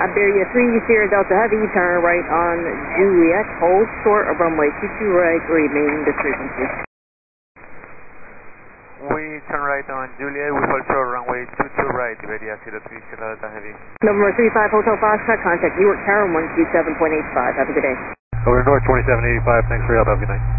Iberia 3 Sierra Delta Heavy, turn right on Juliet, hold short of runway 22 right, remain this frequency. We turn right on Juliet, we hold short runway 22 right, Iberia 03 Sierra Delta Heavy. November 35 Hotel Foxtrot, contact Newark Tower 127.85, have a good day. Over North 2785, thanks for your help, have a good night.